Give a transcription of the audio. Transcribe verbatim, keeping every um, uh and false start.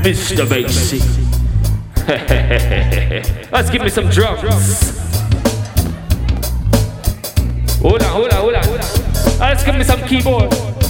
Mister Bassy. Let's give me some drums. Hold on, hold on, hold on. Let's give me some keyboard.